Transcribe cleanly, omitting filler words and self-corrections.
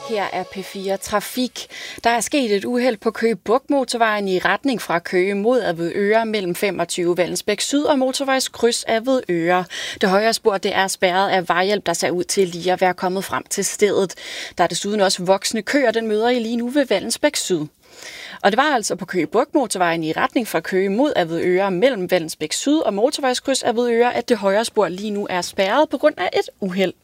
Her er P4 Trafik. Der er sket et uheld på Køge Bugt motorvejen i retning fra Køge mod Avedøre mellem 25 Vallensbæk Syd og motorvejskryds Avedøre. Det højre spor det er spærret af vejhjælp, der ser ud til lige at være kommet frem til stedet. Der er desuden også voksne køer, den møder I lige nu ved Vallensbæk Syd. Og det var altså på Køge Bugt motorvejen i retning fra Køge mod Avedøre mellem Vallensbæk Syd og motorvejskryds Avedøre, at det højre spor lige nu er spærret på grund af et uheld.